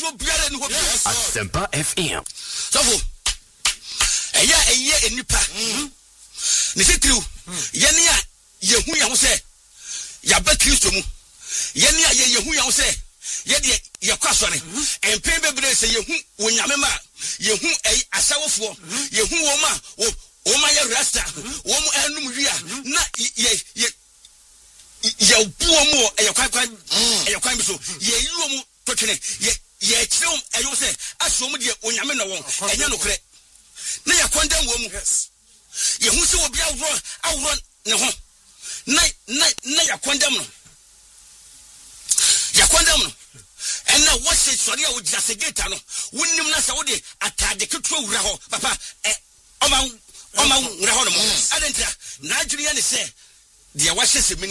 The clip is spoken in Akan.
so biara ni ho bi Asempa FM so fo eye enipa ne sekriu yene a yehu ya ho se ya ba Kristo mu yene a yehu ya ho se ye de ye kwasore empen bebre se yehu wonyame ma yehu asawofo yehu wo ma wo ma ye rasta wo mu enum wi a na ye buo mu eyekwan bi so ye yiwo mu totwene ye kyerem eyo se aso mu de onyame na won enya no kre na ye kondam wo mu yehu se obi awro ne ho na ye kondam no ena wose sori a wogina segeta no wonnim na sa wode atade keto wura ho papa oma wura ho no mo adentia na adwiri ya ne se de wahye se